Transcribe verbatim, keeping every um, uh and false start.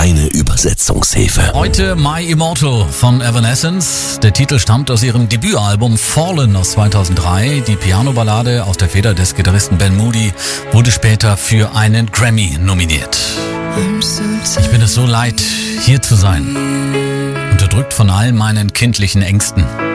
Deine Übersetzungshilfe. Heute My Immortal von Evanescence. Der Titel stammt aus ihrem Debütalbum Fallen aus zweitausenddrei. Die Piano-Ballade aus der Feder des Gitarristen Ben Moody wurde später für einen Grammy nominiert. Ich bin es so leid, hier zu sein. Unterdrückt von all meinen kindlichen Ängsten.